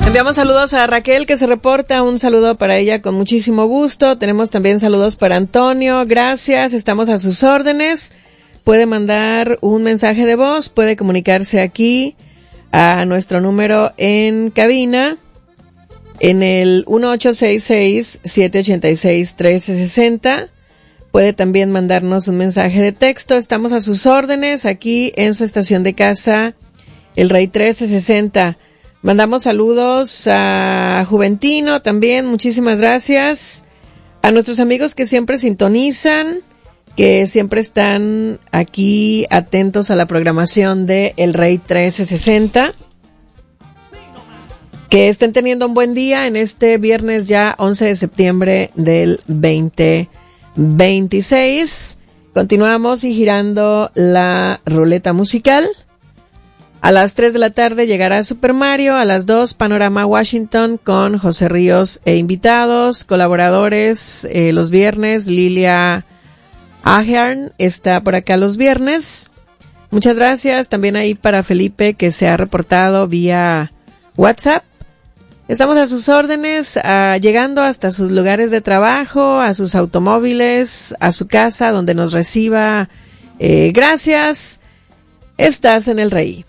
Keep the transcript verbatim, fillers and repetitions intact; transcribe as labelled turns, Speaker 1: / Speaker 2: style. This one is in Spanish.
Speaker 1: Enviamos saludos a Raquel, que se reporta. Un saludo para ella con muchísimo gusto. Tenemos también saludos para Antonio. Gracias, estamos a sus órdenes. Puede mandar un mensaje de voz, puede comunicarse aquí a nuestro número en cabina en el uno ocho seis seis, siete ocho seis, uno tres seis cero. Puede también mandarnos un mensaje de texto. Estamos a sus órdenes aquí en su estación de casa, El Rey trece sesenta. Mandamos saludos a Juventino también, muchísimas gracias. A nuestros amigos que siempre sintonizan, que siempre están aquí atentos a la programación de El Rey trece sesenta. Que estén teniendo un buen día en este viernes ya once de septiembre del veinte veintiséis. Continuamos y girando la ruleta musical. A las tres de la tarde llegará Super Mario, a las dos Panorama Washington con José Ríos e invitados, colaboradores eh, los viernes. Lilia Ahern está por acá los viernes. Muchas gracias también ahí para Felipe, que se ha reportado vía WhatsApp. Estamos a sus órdenes, uh, llegando hasta sus lugares de trabajo, a sus automóviles, a su casa donde nos reciba. Eh, gracias. Estás en El Rey.